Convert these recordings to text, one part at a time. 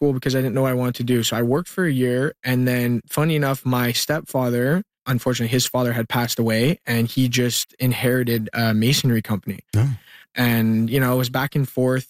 school because I didn't know what I wanted to do. So I worked for a year. And then funny enough, my stepfather, unfortunately, his father had passed away and he just inherited a masonry company. Oh. And, you know, I was back and forth,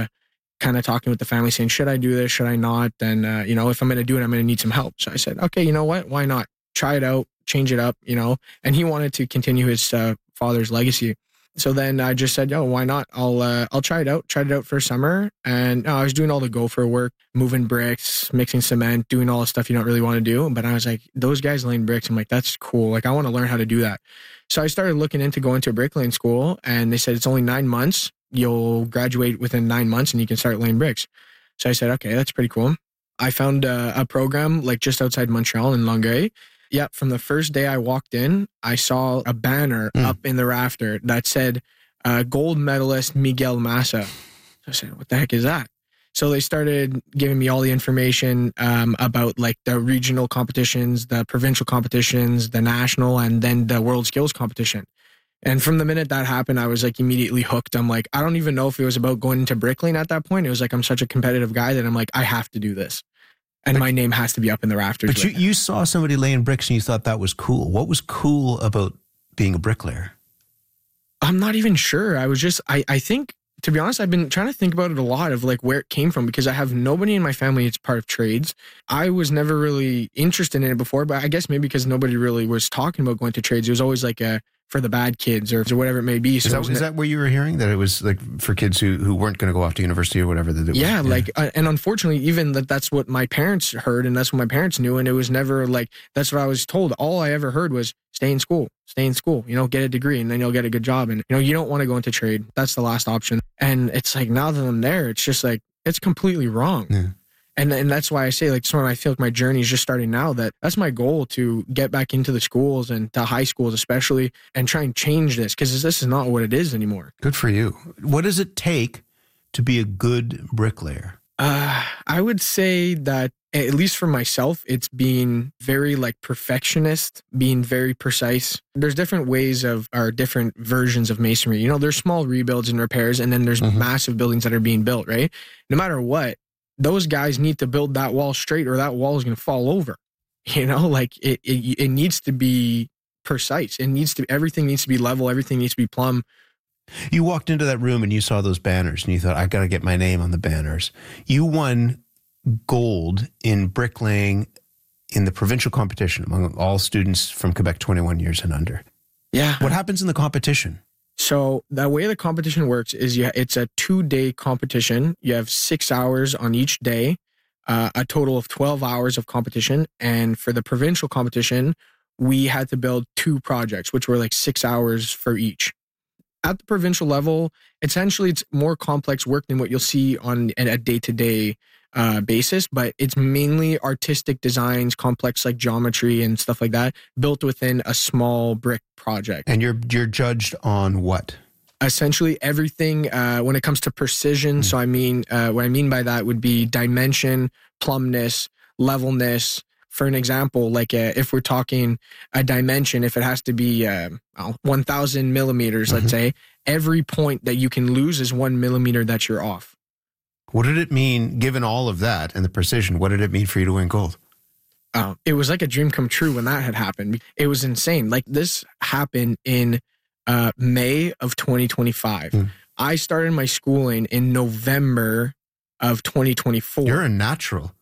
kind of talking with the family saying, should I do this? Should I not? And, you know, if I'm going to do it, I'm going to need some help. So I said, okay, you know what? Why not? Try it out, change it up, you know? And he wanted to continue his father's legacy. So then I just said, yo, why not? I'll try it out. Tried it out for summer. And I was doing all the gopher work, moving bricks, mixing cement, doing all the stuff you don't really want to do. But I was like, those guys laying bricks, I'm like, that's cool. Like, I want to learn how to do that. So I started looking into going to a bricklaying school and they said, it's only 9 months. You'll graduate within 9 months and you can start laying bricks. So I said, okay, that's pretty cool. I found a program like just outside Montreal in Longueuil. Yeah, from the first day I walked in, I saw a banner up in the rafter that said, gold medalist Miguel Massa. So I said, what the heck is that? So they started giving me all the information about like the regional competitions, the provincial competitions, the national, and then the world skills competition. And from the minute that happened, I was like immediately hooked. I'm like, I don't even know if it was about going into bricklaying at that point. It was like, I'm such a competitive guy that I'm like, I have to do this. And my name has to be up in the rafters. But you saw somebody laying bricks and you thought that was cool. What was cool about being a bricklayer? I'm not even sure. I was just, I think, to be honest, I've been trying to think about it a lot of like where it came from because I have nobody in my family that's part of trades. I was never really interested in it before, but I guess maybe because nobody really was talking about going to trades. It was always like for the bad kids or whatever it may be. So is that what you were hearing? That it was like for kids who weren't going to go off to university or whatever? Yeah, like, and unfortunately, even that's what my parents heard and that's what my parents knew. And it was never like, that's what I was told. All I ever heard was stay in school, you know, get a degree and then you'll get a good job. And, you know, you don't want to go into trade. That's the last option. And it's like, now that I'm there, it's just like, it's completely wrong. Yeah. And that's why I say, like, sort of, I feel like my journey is just starting now. That's my goal, to get back into the schools and to high schools especially and try and change this because this is not what it is anymore. Good for you. What does it take to be a good bricklayer? I would say that, at least for myself, it's being very like perfectionist, being very precise. There's different ways or different versions of masonry. You know, there's small rebuilds and repairs, and then there's massive buildings that are being built, right? No matter what, those guys need to build that wall straight or that wall is going to fall over. You know, like it needs to be precise. Everything needs to be level. Everything needs to be plumb. You walked into that room and you saw those banners and you thought, I got to get my name on the banners. You won gold in bricklaying in the provincial competition among all students from Quebec 21 years and under. Yeah. What happens in the competition? So the way the competition works is it's a 2-day competition. You have 6 hours on each day, a total of 12 hours of competition. And for the provincial competition, we had to build 2 projects, which were like 6 hours for each. At the provincial level, essentially it's more complex work than what you'll see on a day-to-day basis, but it's mainly artistic designs, complex like geometry and stuff like that, built within a small brick project. And you're judged on what? Essentially everything when it comes to precision. So I mean, what I mean by that would be dimension, plumbness, levelness. For an example, like if we're talking a dimension, if it has to be 1,000 millimeters, let's say, every point that you can lose is 1 millimeter that you're off. What did it mean, given all of that and the precision, what did it mean for you to win gold? It was like a dream come true when that had happened. It was insane. Like this happened in May of 2025. I started my schooling in November of 2024. You're a natural.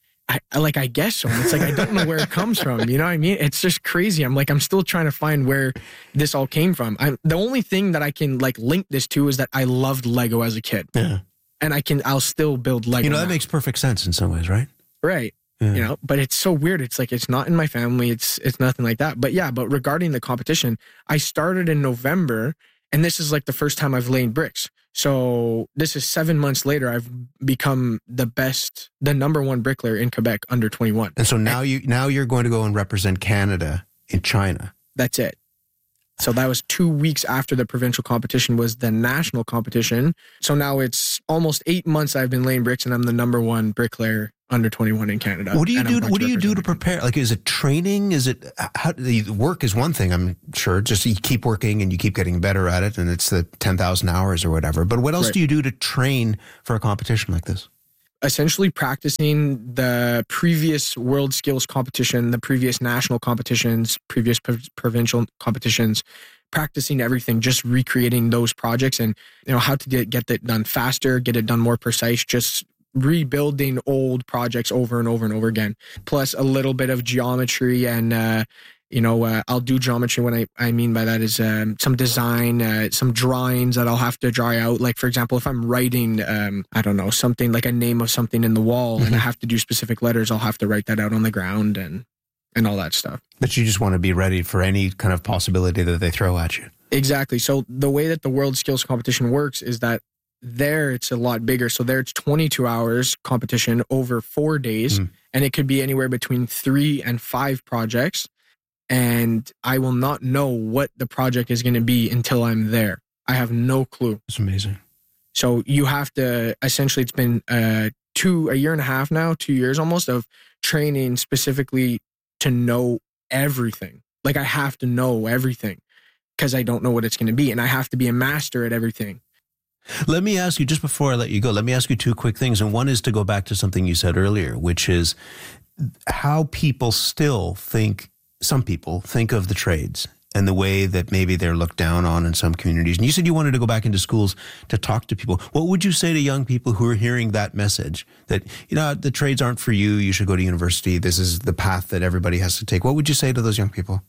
I guess so. It's like, I don't know where it comes from. You know what I mean? It's just crazy. I'm still trying to find where this all came from. The only thing that I can like link this to is that I loved Lego as a kid. Yeah. And I'll still build Lego. You know, that now. makes perfect sense in some ways, right? Right. Yeah. You know, but it's so weird. It's like, it's not in my family. It's nothing like that. But yeah, but regarding the competition, I started in November and this is like the first time I've laid bricks. So this is 7 months later, I've become the number 1 bricklayer in Quebec under 21. And so now you're going to go and represent Canada in China. That's it. So that was 2 weeks after the provincial competition was the national competition. So now it's almost 8 months I've been laying bricks and I'm the number 1 bricklayer under 21 in Canada. What do you do? What do you do to prepare? Like, is it training? Is it the work is one thing, I'm sure. Just you keep working and you keep getting better at it, and it's the 10,000 hours or whatever. But what else do you do to train for a competition like this? essentially practicing the previous world skills competition, the previous national competitions, previous provincial competitions, practicing everything, just recreating those projects and, how to get it done faster, get it done more precise, just rebuilding old projects over and over and over again. Plus a little bit of geometry and, I'll do geometry. What I mean by that is some design, some drawings that I'll have to draw out. Like, for example, if I'm writing, something like a name of something in the wall and I have to do specific letters, I'll have to write that out on the ground and all that stuff. But you just want to be ready for any kind of possibility that they throw at you. Exactly. So the way that the World Skills Competition works is that there it's a lot bigger. So there it's 22 hours competition over 4 days, and it could be anywhere between 3 and 5 projects. And I will not know what the project is going to be until I'm there. I have no clue. It's amazing. So you have to, essentially, it's been a year and a half now, 2 years almost, of training specifically to know everything. Like, I have to know everything because I don't know what it's going to be. And I have to be a master at everything. Let me ask you, just before I let you go, let me ask you 2 quick things. And one is to go back to something you said earlier, which is how people still think, some people think of the trades and the way that maybe they're looked down on in some communities. And you said you wanted to go back into schools to talk to people. What would you say to young people who are hearing that message that, the trades aren't for you, you should go to university, this is the path that everybody has to take? What would you say to those young people?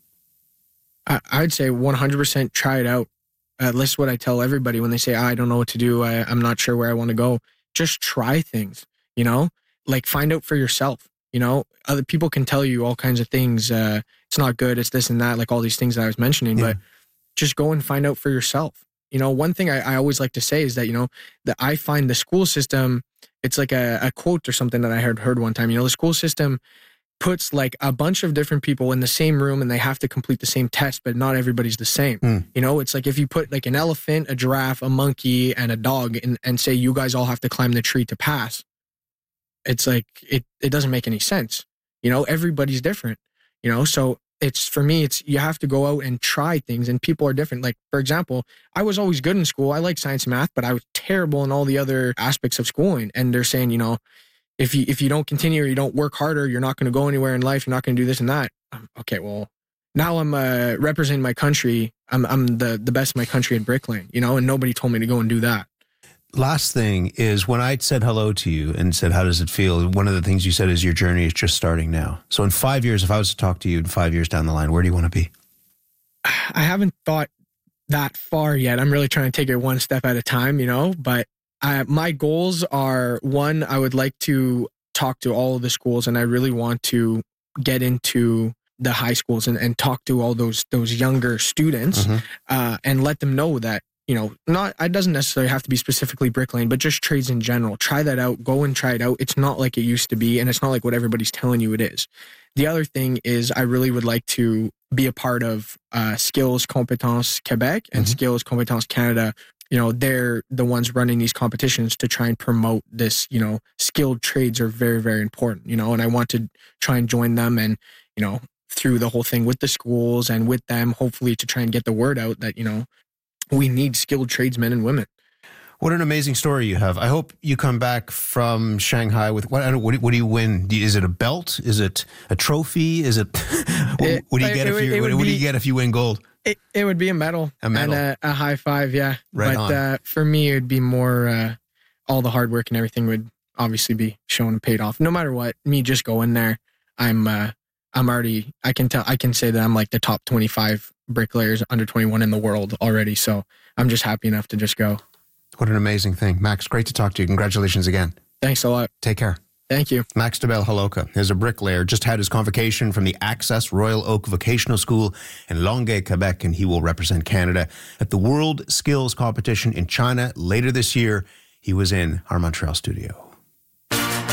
I'd say 100% try it out. At least what I tell everybody when they say, I don't know what to do, I'm not sure where I want to go. Just try things, like find out for yourself. Other people can tell you all kinds of things. It's not good. It's this and that, like all these things that I was mentioning, but just go and find out for yourself. One thing I always like to say is that, that I find the school system, it's like a quote or something that I heard one time, the school system puts like a bunch of different people in the same room and they have to complete the same test, but not everybody's the same. It's like if you put like an elephant, a giraffe, a monkey, and a dog and say, you guys all have to climb the tree to pass. It's like, it doesn't make any sense. Everybody's different, so for me, you have to go out and try things and people are different. Like, for example, I was always good in school. I liked science and math, but I was terrible in all the other aspects of schooling. And they're saying, if you don't continue or you don't work harder, you're not going to go anywhere in life. You're not going to do this and that. Okay, well, now I'm representing my country. I'm the best in my country at bricklaying, and nobody told me to go and do that. Last thing is, when I said hello to you and said, how does it feel? One of the things you said is your journey is just starting now. So in 5 years, if I was to talk to you in 5 years down the line, where do you want to be? I haven't thought that far yet. I'm really trying to take it one step at a time, but my goals are, one, I would like to talk to all of the schools and I really want to get into the high schools and talk to all those younger students and let them know that, it doesn't necessarily have to be specifically bricklaying, but just trades in general. Try that out. Go and try it out. It's not like it used to be, and it's not like what everybody's telling you it is. The other thing is I really would like to be a part of Skills Compétences Quebec and Skills Compétences Canada. They're the ones running these competitions to try and promote this, skilled trades are very, very important, and I want to try and join them and, through the whole thing with the schools and with them, hopefully to try and get the word out that, we need skilled tradesmen and women. What an amazing story you have. I hope you come back from Shanghai with, what do you win? Is it a belt? Is it a trophy? Is it, what do you get if you win gold? It would be a medal. And a high five, yeah. Right but for me, it would be more, all the hard work and everything would obviously be shown and paid off. No matter what, me just going there, I can say that I'm like the top 25 bricklayers under 21 in the world already. So I'm just happy enough to just go. What an amazing thing. Max, great to talk to you. Congratulations again. Thanks a lot. Take care. Thank you. Max DeBel-Holoka is a bricklayer, just had his convocation from the Access Royal Oak Vocational School in Longueuil, Quebec, and he will represent Canada at the World Skills Competition in China later this year. He was in our Montreal studio.